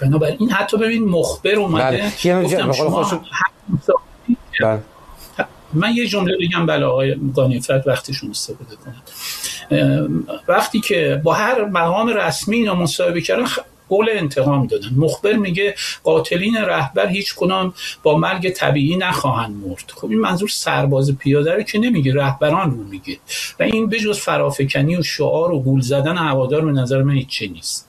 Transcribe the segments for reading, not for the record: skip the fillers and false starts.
بنابراین حتی ببین مخبر اومده گفتم شما من یه جمله بگم بله آقای قانع‌فر وقتشون استفاده کنند. وقتی که با هر مقام رسمی اینا مصاحبه کردن قول انتقام دادن. مخبر میگه قاتلین رهبر هیچ کدام با مرگ طبیعی نخواهند مرد. خب این منظور سرباز پیاده رو که نمیگه، رهبران رو میگه و این بجز فرافکنی و شعار و گول زدن هوادار به نظر من هیچ نیست.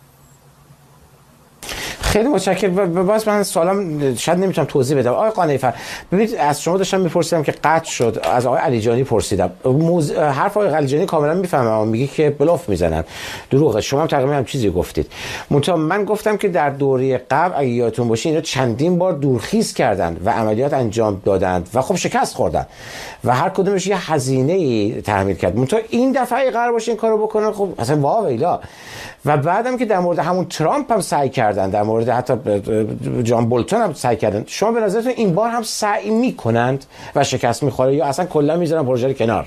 خیلی متشکرم. باز من سوالم شاید نمیتونم توضیح بدم. آقای قانع‌فر ببینید از شما داشتم میپرسیدم که قطع شد، از آقای علیجانی پرسیدم. حرف آقای علیجانی کاملا میفهمم، میگه که بلاف میزنن، دروغه. شما هم تقریبا هم چیزی گفتید. من گفتم که در دوره قبل اگه یادتون باشه اینا چندین بار دورخیز کردن و عملیات انجام دادند و خب شکست خوردن و هر کدومش یه هزینه‌ای تحمل کرد. این دفعه قرار باشه این کارو بکنن، خب اصلا واویلا. و بعدم که در مورد همون ترامپ هم سعی کردن، در مورد حتی جان بولتون هم سعی کردن. شما به نظرتون این بار هم سعی میکنند و شکست میخوره یا اصلا کلا میذارن پروژه رو کنار؟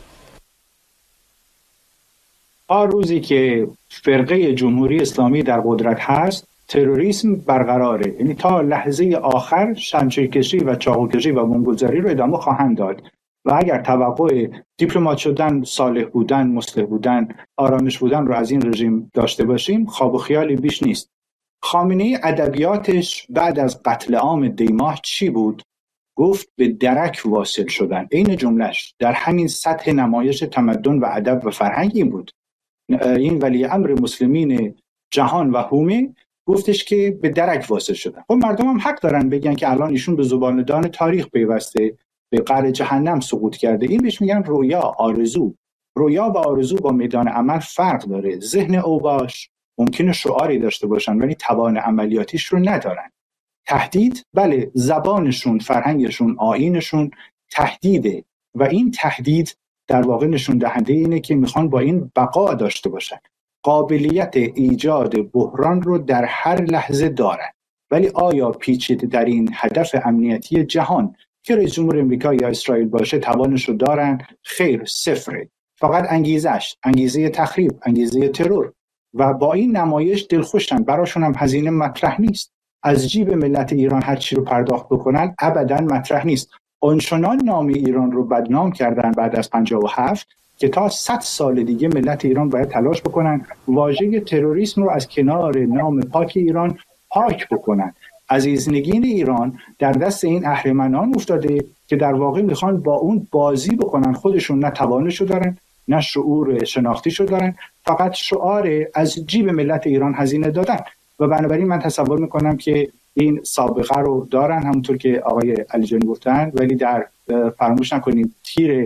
روزی که فرقه جمهوری اسلامی در قدرت هست تروریسم برقراره، یعنی تا لحظه آخر شمشیرکشی و چاقوکشی و بمبگذاری رو ادامه خواهند داد و اگر توقع دیپلمات شدن، صالح بودن، مصلح بودن، آرامش بودن رو از این رژیم داشته باشیم خواب و خیالی بیش نیست. خامنه‌ای ادبیاتش بعد از قتل عام دیماه چی بود؟ گفت به درک واصل شدن. این جملهش در همین سطح نمایش تمدن و ادب و فرهنگی بود. این ولی امر مسلمین جهان و حومه گفتش که به درک واصل شدن. خب مردم هم حق دارن بگن که الان ایشون به زباندان تاریخ پیوسته، به قعر جهنم سقوط کرده. این بهش میگن رویا، آرزو. رویا و آرزو با میدان عمل فرق داره. ذهن اوباش ممکنه شعاری داشته باشن ولی توان عملیاتیش رو ندارن. تهدید، بله، زبانشون، فرهنگشون، آیینشون تهدیده و این تهدید در واقع نشون دهنده اینه که میخوان با این بقا داشته باشن. قابلیت ایجاد بحران رو در هر لحظه دارن، ولی آیا پیچیده در این هدف امنیتی جهان که رئیس جمهور امریکا یا اسرائیل باشه توانش رو دارن؟ خیر، صفره. فقط انگیزه تخریب، انگیزه ترور و با این نمایش دلخوشن. براشون هم هزینه مطرح نیست. از جیب ملت ایران هر چی رو پرداخت بکنن ابداً مطرح نیست. آنچنان نام ایران رو بدنام کردن بعد از 57 که تا 100 سال دیگه ملت ایران باید تلاش بکنن واژه تروریسم رو از کنار نام پاک ایران پاک بکنن. عزیزنگین ایران در دست این اهریمنان افتاده که در واقع میخوان با اون بازی بکنن. خودشون نه توانشو دارن نه شعور شناختیشو دارن، فقط شعار از جیب ملت ایران هزینه دادن و بنابراین من تصور میکنم که این سابقه رو دارن همونطور که آقای علیجانی گفتن. ولی در فراموش نکنید تیر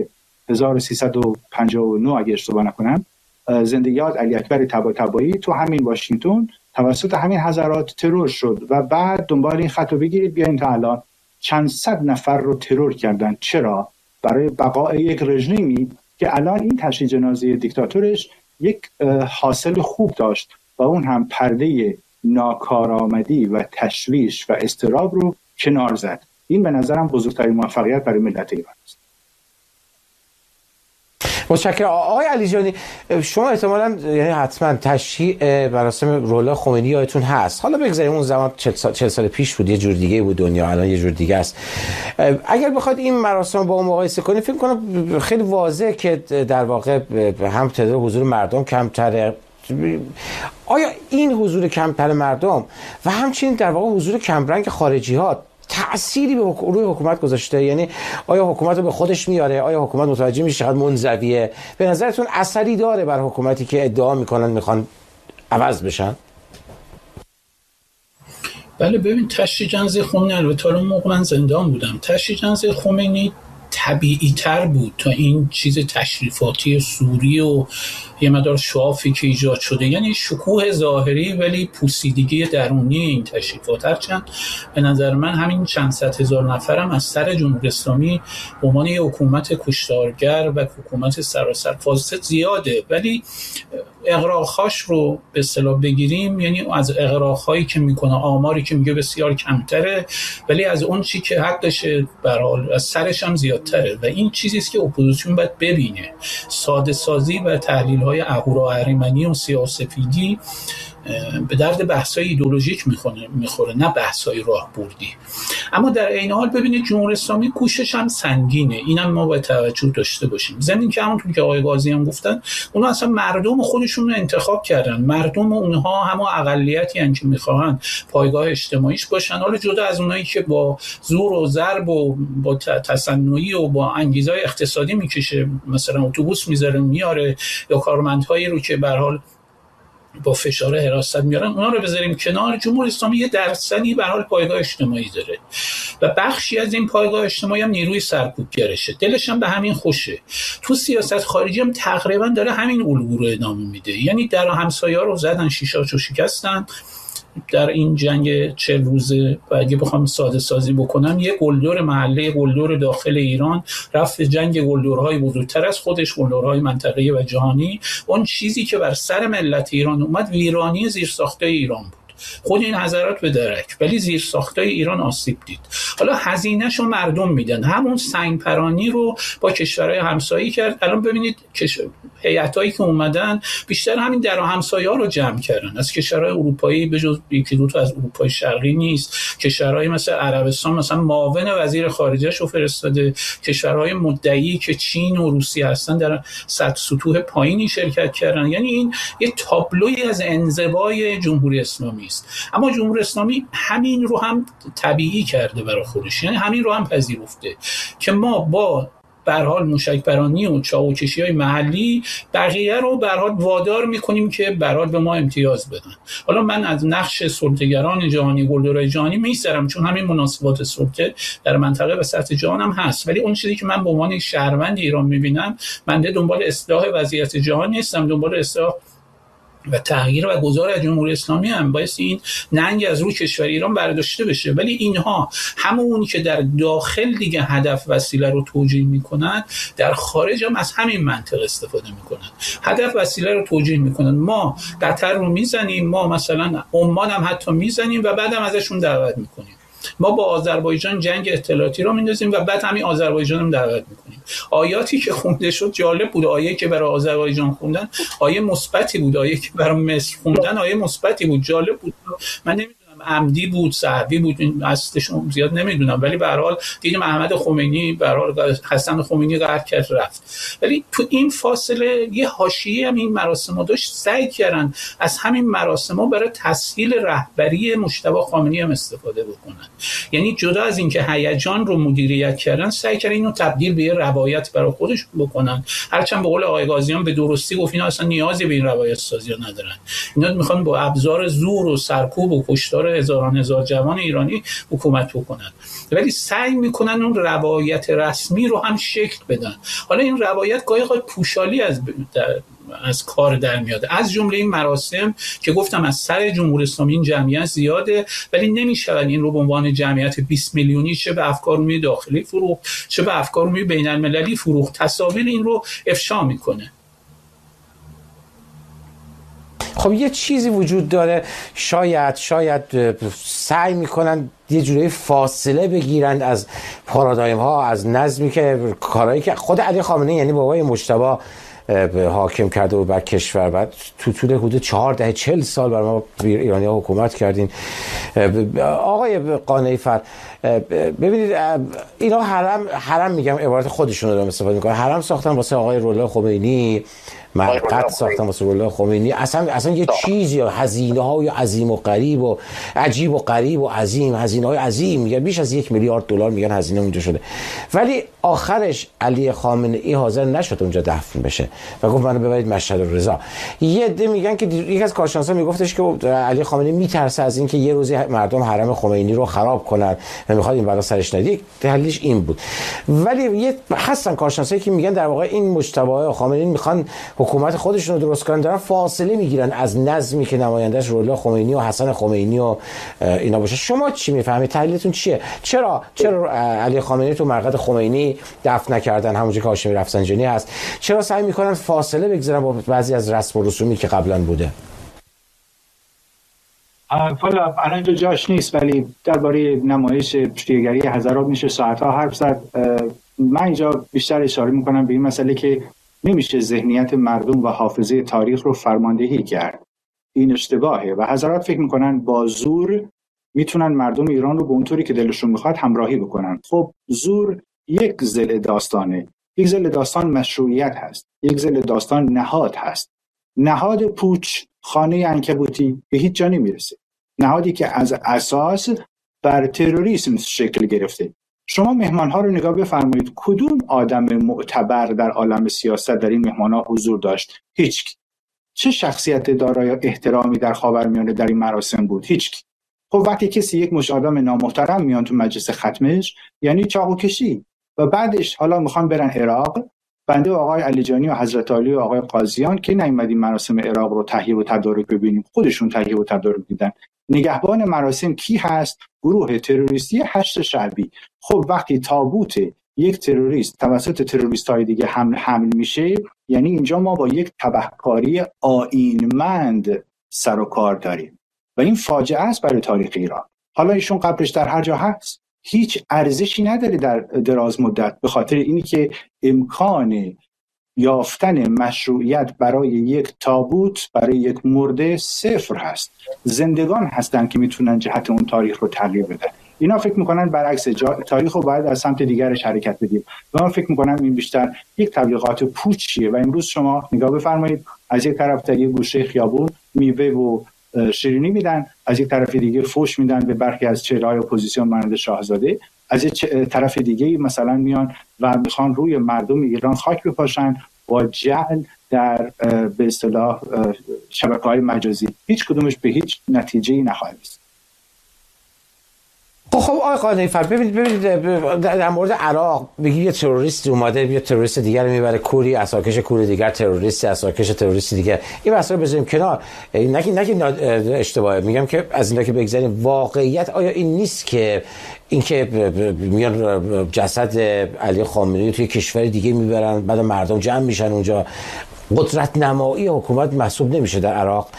1359 اگه اشتباه نکنم زندگیات علی اکبر طباطبایی تو همین واشنگتن توسط همین حضرات ترور شد و بعد دنبال این خط رو بگیرید بیاین تا الان چند صد نفر رو ترور کردن. چرا؟ برای بقای یک رژیمی که الان این تشییع جنازه دیکتاتورش یک حاصل خوب داشت و اون هم پرده ناکارآمدی و تشویش و اضطراب رو کنار زد. این به نظرم بزرگترین موفقیت برای ملت ایران است. متشکرم. آقای علیجانی، شما احتمالاً یعنی حتما تشییع مراسم روح‌الله خمینی یادتون هست. حالا بگذاریم اون زمان 40 سال پیش بود، یه جور دیگه بود دنیا، الان یه جور دیگه است. اگر بخواد این مراسم با اون مقایسه کنید فکر کنم خیلی واضحه که در واقع هم تعداد حضور مردم کمتره. آیا این حضور کمتر مردم و همچنین در واقع حضور کمرنگ خارجی ها تأثیری به روی حکومت گذاشته؟ یعنی آیا حکومت رو به خودش میاره؟ آیا حکومت متوجه میشه چقدر منزویه؟ به نظرتون اثری داره بر حکومتی که ادعا میکنن میخوان عوض بشن؟ بله، ببین تشییع جنازه خمینی البته اون موقع من زندان بودم. تشییع جنازه خمینی طبیعی تر بود تا این چیز تشریفاتی سوری و یه مقدار شعافی که ایجاد شده. یعنی شکوه ظاهری ولی پوسیدگی درونی این تشریفات. هرچند به نظر من همین چند صد هزار نفرم از سر جمهوری اسلامی به عنوان یه حکومت کشتارگر و حکومت سراسر فاسد زیاده، ولی اغراق‌هاش رو به اصطلاح بگیریم یعنی از اغراق‌هایی که میکنه آماری که میگه بسیار کمتره، ولی از اون چی که حقشه به حال از سرش هم زیادتره و این چیزی است که اپوزیسیون باید ببینه. ساده سازی و تحلیل‌های اهورا اهریمنی و سیاه‌سفیدی به درد بحث‌های ایدئولوژیک میخوره، نه بحث‌های راهبردی. اما در عین حال ببینید جمهوری اسلامی کوشش هم سنگینه، اینم ما باید توجه داشته باشیم. ضمن که همونطور که آقای قاضی هم گفتن، اونا اصلا مردم خودشون رو انتخاب کردن، مردم اونها همون اقلیتی ان که میخوان پایگاه اجتماعیش باشن، حالا جدا از اونایی که با زور و ضرب و با تصنعی و با انگیزهای اقتصادی میکشه، مثلا اتوبوس میذاره میاره، یا کارمندهایی رو که به هر حال با فشار حراست میارن، اونا رو بذاریم کنار. جمهوری اسلامی یه درصدی به هر حال پایگاه اجتماعی داره و بخشی از این پایگاه اجتماعی هم نیروی سرکوبگرشه، دلش هم به همین خوشه. تو سیاست خارجی هم تقریبا داره همین الگو رو ادامه میده، یعنی در همسایه‌ها رو زدن، شیشه‌اشو شکستن در این جنگ 40 روزه. و اگه بخوام ساده سازی بکنم، یه گلدور محله، گلدور داخل ایران رفت جنگ گلدورهای بزرگتر از خودش، گلدورهای منطقه‌ای و جهانی. اون چیزی که بر سر ملت ایران اومد ویرانی زیرساختای ایران بود. خود این حضرات به درک، ولی زیرساختای ایران آسیب دید. حالا هزینه‌شو مردم میدن. همون سنگ پرانی رو با کشورهای همسایه‌ای کرد. الان ببینید هیئتایی که اومدن بیشتر همین در همسایه‌ها رو جمع کردن، از کشورهای اروپایی به جز یکی دو تا از اروپای شرقی نیست. کشورهای مثل عربستان مثلا معاون وزیر خارجه شو فرستاده، کشورهای مدعی که چین و روسیه هستن در سطوح پایینی شرکت کردن. یعنی این یه تابلوی از انزوای جمهوری اسلامی است. اما جمهوری اسلامی همین رو هم طبیعی کرده برای خودش، یعنی همین رو هم پذیرفته که ما با به هر حال موشک‌برانی و چاقوکشی‌های محلی بقیه رو به هر حال وادار می‌کنیم که به هر حال به ما امتیاز بدن. حالا من از نقش سلطه‌گران جهانی، گلدورهای جهانی می‌گذرم، چون همین مناسبات سلطه در منطقه و سطح جهان هم هست، ولی اون چیزی که من به عنوان شهروند ایران می‌بینم، من دنبال اصلاح وضعیت جهان نیستم، دنبال اصلاح و تغییر و گذار از جمهوری اسلامی هم باید این ننگ از روی کشور ایران برداشته بشه. ولی اینها همونی که در داخل دیگه هدف وسیله رو توجیه میکنن، در خارج هم از همین منطق استفاده میکنن، هدف وسیله رو توجیه میکنن. ما قطر رو میزنیم، ما مثلا عمان هم حتی میزنیم و بعدم ازشون دعوت میکنیم. ما با آذربایجان جنگ اطلاعاتی رو میندازیم و بعد همین آذربایجان هم دعوت میکنیم. آیاتی که خونده شد جالب بود، آیه که برای آذربایجان خوندن آیه مثبتی بود، آیه که برای مصر خوندن آیه مثبتی بود، جالب بود. من نمیدونم عمدی بود، سهوی بود، این اصلشون زیاد نمیدونم، ولی به هر حال دیدیم احمد خمینی به هر حال حسن خمینی قهر کرد رفت. ولی تو این فاصله یه حاشیه هم این مراسم‌ها داشت، سعی کردن از همین مراسم‌ها برای تسهیل رهبری مجتبی خامنه‌ای هم استفاده بکنن. یعنی جدا از اینکه هیجان رو مدیریت کردن، سعی کردن اینو تبدیل به یه روایت برای خودش بکنن. هرچند به قول آقای قاضیان به درستی گفت اینا اصلا نیازی به این روایت سازی ندارن. اینا میخوان با ابزار زور و سرکوب و کشتار هزار جوان ایرانی حکومت بکنن، ولی سعی میکنن اون روایت رسمی رو هم شکل بدن. حالا این روایت گاهی پوشالی از کار در میاد، از جمله این مراسم که گفتم از سر جمهوری اسلامی این جمعیت زیاده، ولی نمیشود این رو به عنوان جمعیت 20 میلیونی چه به افکار عمومی داخلی فروخت، چه به افکار عمومی بین المللی فروخت. تصاویر این رو افشا میکنه. خب یه چیزی وجود داره، شاید سعی میکنن یه جوری فاصله بگیرند از پارادایم ها، از نظمی که کارهایی که خود علی خامنه‌ای یعنی بابای مجتبی حاکم کرده و بر کشور، بعد تو طول حدود 40 سال بر ما ایرانی ها حکومت کردین. آقای قانعی فر، ببینید اینا حرم میگم، عبارت خودشون رو استفاده میکنن، حرم ساختن واسه آقای روح‌الله خمینی، مرقد ساختن واسه روح‌الله خمینی، اصلا یه چیزی، هزینه های عظیم و غریب و عجیب و غریب و عظیم، هزینه های عظیم، میگن بیش از 1 میلیارد دلار میگن هزینه اونجا شده، ولی آخرش علی خامنه‌ای حاضر نشد اونجا دفن بشه و گفت منو ببرید مشهد الرضا. یه عده میگن که یکی از کارشناسا میگفتش که علی خامنه‌ای میترسه از اینکه یه روزی مردم حرم خمینی رو خراب کنن و میخواد این بلا سرش نیاد. یک دلیلش این بود. ولی یه هستن کارشناسایی که میگن در واقع این مجتبی خامنه‌ای میخوان حکومت خودشون رو درست کنن، دارن فاصله میگیرن از نظمی که نماینده‌اش روح‌الله خمینی و حسن خمینی و اینا باشه. شما چی میفهمید؟ تحلیلتون چیه؟ چرا علی خامنه‌ای تو مرقد خمینی دفن نکردن، همونجوری که هاشمی رفسنجانی هست؟ چرا سعی میکنن فاصله بگذارن با بعضی از رسم و رسومی که قبلا بوده؟ حالا الان اینجا جاش نیست، ولی درباره نمایش شیعه‌گری هزارات میشه ساعت‌ها حرف زد. من اینجا بیشتر اشاره میکنم به این مسئله که نمیشه ذهنیت مردم و حافظه تاریخ رو فرماندهی کرد. این اشتباهه و حضرات فکر میکنن با زور میتونن مردم ایران رو به اونطوری که دلشون میخواد همراهی بکنن. خب زور یک ضلع داستانه. یک ضلع داستان مشروعیت هست، یک ضلع داستان نهاد هست. نهاد پوچ، خانه عنکبوتی به هیچ جا نمیرسه. نهادی که از اساس بر تروریسم شکل گرفته. شما مهمانها رو نگاه بفرمایید، کدوم آدم معتبر در عالم سیاست در این مهمانها حضور داشت؟ هیچ. چه شخصیت دارای احترامی در خاورمیانه در این مراسم بود؟ هیچ. خب وقتی کسی یک مش آدم نامحترم میان تو مجلس ختمش، یعنی چاقو کشی. و بعدش حالا میخوان برن عراق. بنده آقای علیجانی و حضرت علی و آقای قاضیان که نیومدیم مراسم عراق رو تهیه و تدارک ببینیم، خودشون تهیه و تدارک دیدن. نگهبان مراسم کی هست؟ گروه تروریستی هشت شعبی. خب وقتی تابوت یک تروریست توسط تروریست‌های دیگه حمل میشه، یعنی اینجا ما با یک تبهکاری آیینمند سر و کار داریم و این فاجعه است برای تاریخ ایران. حالا ایشون قبرش در هر جا هست، هیچ ارزشی نداره در دراز مدت، به خاطر اینی که امکان یافتن مشروعیت برای یک تابوت، برای یک مرده صفر هست. زندگان هستن که میتونن جهت اون تاریخ رو تغییر بدن. اینا فکر میکنن برعکس، تاریخ رو باید از سمت دیگرش حرکت بدیم و من فکر میکنم این بیشتر یک تبلیغات پوچیه. و امروز شما نگاه بفرمایید، از یک طرف در یک گوشه خیابون میوه و شیرینی میدن، از یک طرف دیگه فوش میدن به برخی از چهره‌های اپوزیسیون مانند شاهزاده، از یک طرف دیگه مثلا میان و میخوان روی مردم ایران خاک بپاشن با جعل در به اصطلاح شبکه‌های مجازی. هیچ کدومش به هیچ نتیجه‌ای نخواهد رسید. خب آقای قانعی‌فر، ببینید در مورد عراق بگی یه تروریست اومده یه تروریست دیگر رو میبره کوری، اساکش کور دیگر تروریستی، اساکش تروریستی دیگر. این مسئله بذاریم کنار، نگید اشتباهه. میگم که از اینا که بگذاریم، واقعیت آیا این نیست که اینکه میان جسد علی خامنه‌ای توی کشور دیگه میبرن، بعد مردم جمع میشن اونجا، قدرت نمایی حکومت محسوب نمیشه در عراق؟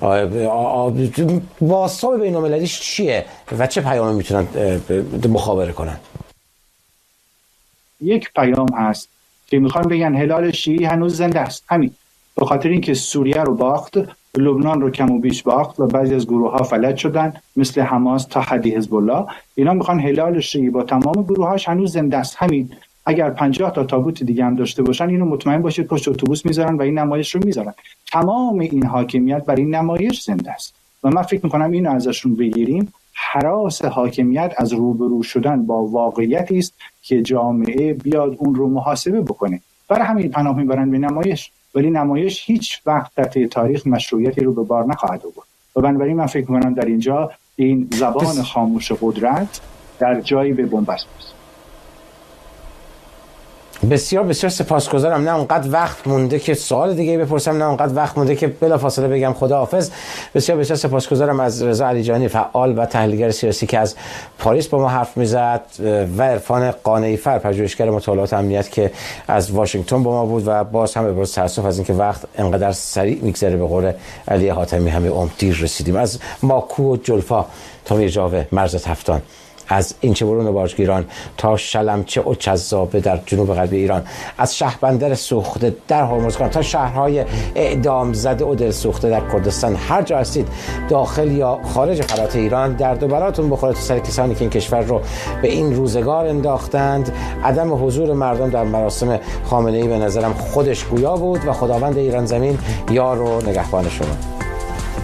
واسطه بین‌المللیش چیه و چه پیامی میتونن مخابره کنن؟ یک پیام هست که میخوان بگن هلال شیعی هنوز زنده است، همین. به خاطر اینکه سوریه رو باخت، لبنان رو کم و بیش باخت و بعضی از گروه ها فلج شدن مثل حماس تا حدی حزب الله. اینا میخوان هلال شیعی با تمام گروهاش هنوز زنده است، همین. اگر 50 تا تابوت دیگه هم داشته باشن، اینو مطمئن باشید پشت اتوبوس میذارن و این نمایش رو میذارن. تمام این حاکمیت برای این نمایش زنده است و من فکر میکنم اینو ازشون بگیریم. هراس حاکمیت از روبرو شدن با واقعیتی است که جامعه بیاد اون رو محاسبه بکنه. برای همین پناه میبرن به نمایش، ولی نمایش هیچ وقت در طی تاریخ مشروعیتی رو به بار نخواهد آورد. و بنابراین من فکر میکنم در اینجا این زبان خاموش قدرت در جایی به بنبست است. بسیار بسیار سپاسگزارم. نه اونقدر وقت مونده که سوال دیگه بپرسم، نه اونقدر وقت مونده که بلافاصله بگم خداحافظ. بسیار بسیار سپاسگزارم از رضا علیجانی، فعال و تحلیلگر سیاسی که از پاریس با ما حرف میزد، و عرفان قانعی‌فر، پژوهشگر مطالعات امنیت که از واشنگتن با ما بود. و باز هم ابراز تأسف از اینکه وقت انقدر سریع میگذره، به قول علی حاتمی همه عمر دیر رسیدیم. از ماکو و جلفا تا میرجاوه مرز تفتان، از اینچه‌برون بارجگیران تا شلمچه و چذابه در جنوب غربی ایران، از شهربندر سوخته در هرمزگان تا شهرهای اعدام زده و دل سوخته در کردستان، هر جا هستید داخل یا خارج فرات ایران، درد و بلاتون بخوره تو سر کسانی که این کشور رو به این روزگار انداختند. عدم حضور مردم در مراسم خامنه‌ای به نظرم خودش گویا بود و خداوند ایران زمین یار و نگهبان شما.